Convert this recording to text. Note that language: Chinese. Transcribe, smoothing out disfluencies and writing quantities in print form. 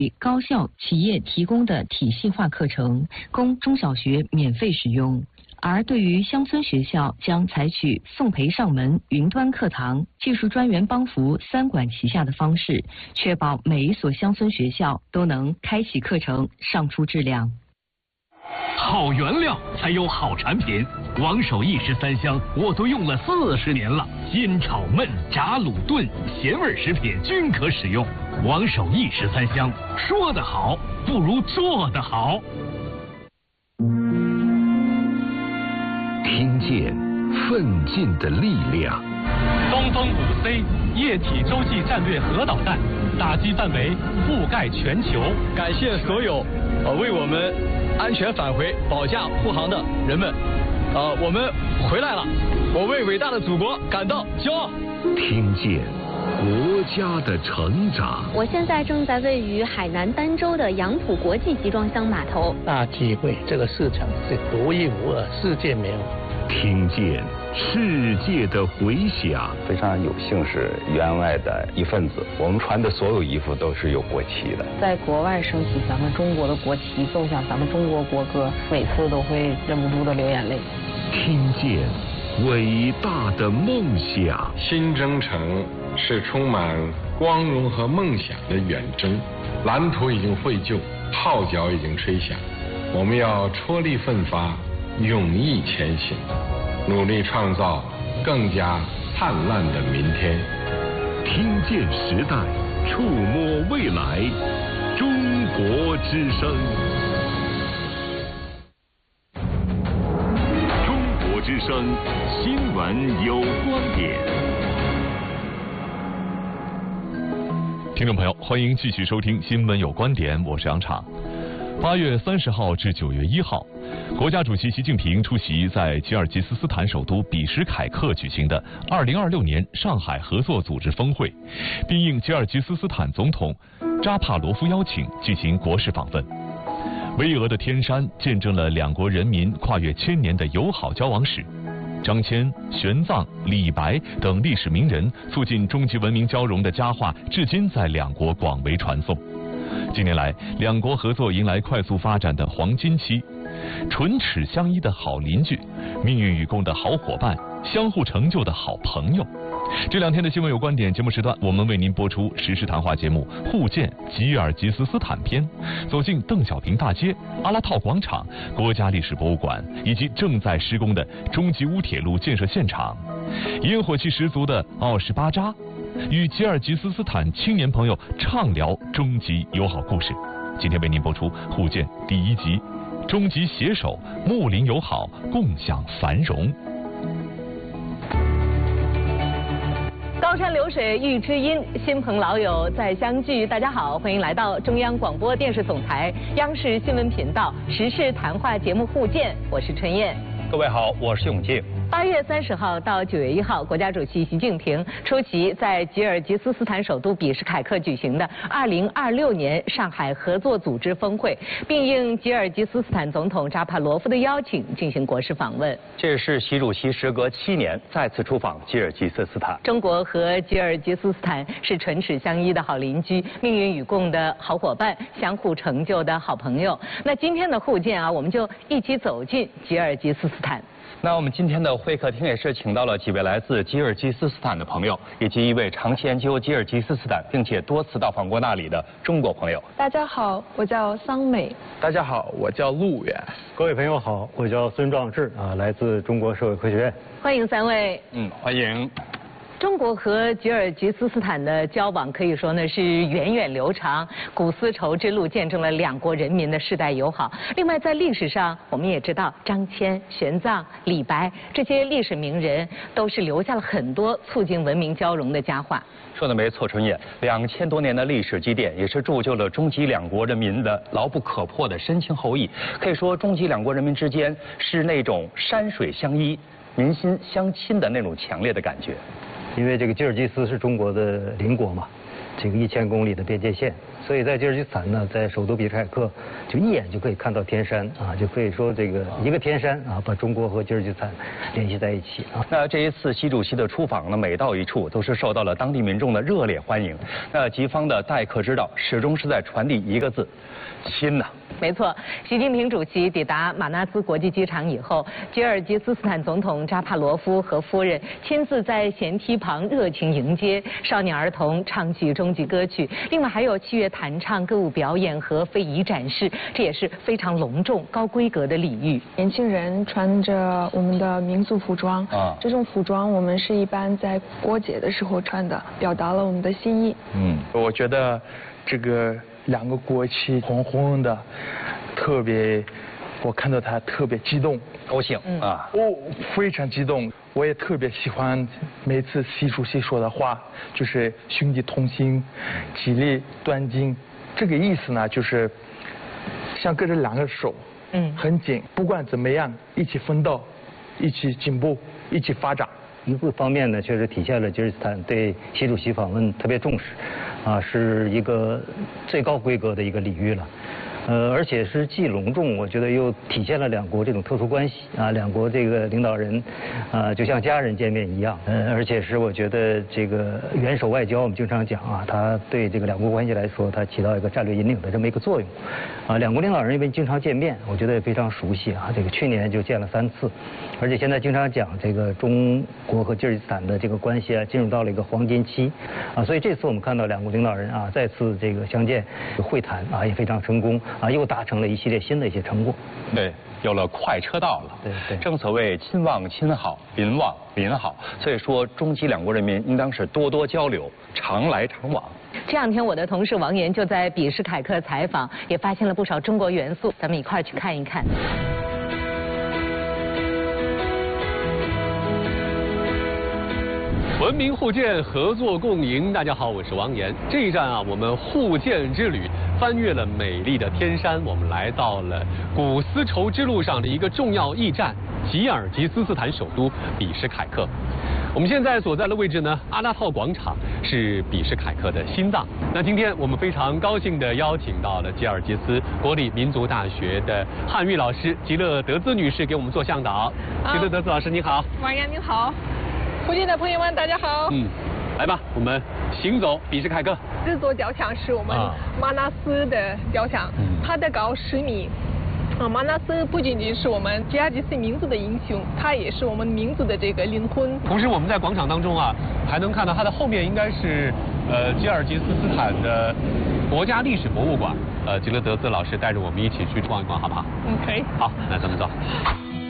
高校、企业提供的体系化课程，供中小学免费使用。而对于乡村学校，将采取送培上门、云端课堂、技术专员帮扶三管齐下的方式，确保每一所乡村学校都能开启课程，上出质量。 好原料才有好产品，王守义13香我都用了40年了，煎炒焖炸卤炖咸味食品均可使用。王守义13香，说得好不如做得好。 听见奋进的力量。 东风5C 液体洲际战略核导弹，打击范围覆盖全球。 感谢所有为我们安全返回、保驾护航的人们。我们回来了，我为伟大的祖国感到骄傲。 听见国家的成长。 我现在正在位于海南儋州的杨浦国际集装箱码头。 大机会，这个市场是独一无二，世界没有。 听见世界的回响。 非常有幸是员外的一份子，我们穿的所有衣服都是有国旗的。 在国外升起咱们中国的国旗，奏响咱们中国国歌，每次都会忍不住的流眼泪。 听见伟大的梦想。 新征程是充满光荣和梦想的远征，蓝图已经绘就，号角已经吹响，我们要踔厉奋发，勇毅前行，努力创造更加灿烂的明天。 听见时代，触摸未来，中国之声。中国之声新闻有观点。 听众朋友，欢迎继续收听新闻有观点，我是杨畅。8月30号至9月1号，国家主席习近平出席在吉尔吉斯斯坦首都比什凯克举行的2026年上海合作组织峰会，并应吉尔吉斯斯坦总统扎帕罗夫邀请进行国事访问。巍峨的天山见证了两国人民跨越1000年的友好交往史。张骞、玄奘、李白等历史名人促进中吉文明交融的佳话，至今在两国广为传颂。近年来，两国合作迎来快速发展的黄金期，唇齿相依的好邻居，命运与共的好伙伴，相互成就的好朋友。这2天的新闻有观点节目时段，我们为您播出时事谈话节目《互鉴吉尔吉斯斯坦篇》，走进邓小平大街、阿拉套广场、国家历史博物馆以及正在施工的中吉乌铁路建设现场，烟火气十足的奥什巴扎，与吉尔吉斯斯坦青年朋友畅聊中吉友好故事。今天为您播出《互鉴》第1集，中吉携手睦邻友好，共享繁荣。 高山流水遇知音，亲朋老友再相聚。大家好，欢迎来到中央广播电视总台央视新闻频道时事谈话节目《互鉴》，我是春燕。 各位好，我是永静。 8月30号到9月1号，国家主席习近平出席在吉尔吉斯斯坦首都比什凯克举行的2026年上海合作组织峰会，并应吉尔吉斯斯坦总统扎帕罗夫的邀请进行国事访问。 这是习主席时隔7年再次出访吉尔吉斯斯坦。 中国和吉尔吉斯斯坦是唇齿相依的好邻居，命运与共的好伙伴，相互成就的好朋友。那今天的互鉴啊，我们就一起走进吉尔吉斯斯坦。 那我们今天的会客厅也是请到了几位来自吉尔吉斯斯坦的朋友，以及一位长期研究吉尔吉斯斯坦并且多次到访过那里的中国朋友。 大家好，我叫桑美。 大家好，我叫陆远。 各位朋友好，我叫孙壮志来自中国社会科学院。 欢迎3位。 欢迎。 中国和吉尔吉斯斯坦的交往可以说呢是源远流长，古丝绸之路见证了两国人民的世代友好。另外在历史上，我们也知道张骞、玄奘、李白这些历史名人都是留下了很多促进文明交融的佳话。 说的没错，春燕，2000多年的历史积淀也是铸就了中吉两国人民的牢不可破的深情厚谊。可以说，中吉两国人民之间是那种山水相依、民心相亲的那种强烈的感觉。 因为这个吉尔吉斯是中国的邻国嘛，这个1000公里的边界线， 所以在吉尔吉斯斯坦呢，在首都比什凯克，就一眼就可以看到天山啊，就可以说这个一个天山啊，把中国和吉尔吉斯斯坦联系在一起啊。 那这一次习主席的出访呢，每到一处都是受到了当地民众的热烈欢迎。那吉方的待客之道始终是在传递一个字：亲呐。 没错，习近平主席抵达马纳斯国际机场以后，吉尔吉斯斯坦总统扎帕罗夫和夫人亲自在舷梯旁热情迎接，少年儿童唱起中级歌曲，另外还有器乐弹唱、歌舞表演和非遗展示，这也是非常隆重、高规格的礼遇。 年轻人穿着我们的民族服装，这种服装我们是一般在过节的时候穿的，表达了我们的心意。 我觉得这个2个国旗红红的，特别，我看到他特别激动， 高兴啊！ 非常激动。我也特别喜欢每次习主席说的话，就是兄弟同心，激励团结。这个意思呢，就是像跟着2个手，很紧，不管怎么样，一起奋斗，一起进步，一起发展。 一个方面呢，确实体现了吉尔吉斯斯坦对习主席访问特别重视，是一个最高规格的一个礼遇了。而且是既隆重，我觉得又体现了2国这种特殊关系2国这个领导人就像家人见面一样。而且是我觉得这个元首外交，我们经常讲它对这个2国关系来说，它起到一个战略引领的这么一个作用。2国领导人因为经常见面，我觉得也非常熟悉这个去年就见了3次，而且现在经常讲这个中国和吉尔吉斯斯坦的这个关系进入到了一个黄金期所以这次我们看到2国领导人再次这个相见会谈也非常成功。又达成了一系列新的一些成果。 对，有了快车道了。 对， 正所谓亲望亲好，邻望邻好。所以说，中吉2国人民应当是多多交流，常来常往。 这2天，我的同事王岩就在比什凯克采访，也发现了不少中国元素，咱们一块儿去看一看。 文明互鉴，合作共赢。大家好，我是王岩。这一站我们互鉴之旅翻越了美丽的天山，我们来到了古丝绸之路上的一个重要驿站——吉尔吉斯斯坦首都比什凯克。我们现在所在的位置呢，阿拉套广场是比什凯克的心脏。那今天我们非常高兴地邀请到了吉尔吉斯国立民族大学的汉语老师吉勒德兹女士给我们做向导。吉勒德兹老师您好。 王岩您好。附近的朋友们，大家好。 来吧，我们行走比什凯克。 这座雕像是我们马纳斯的雕像，它的高10米。马纳斯不仅仅是我们吉尔吉斯民族的英雄，他也是我们民族的这个灵魂。 同时，我们在广场当中还能看到它的后面应该是吉尔吉斯斯坦的国家历史博物馆。吉勒德兹老师带着我们一起去逛一逛，好不好？ 可以。 好，那咱们走。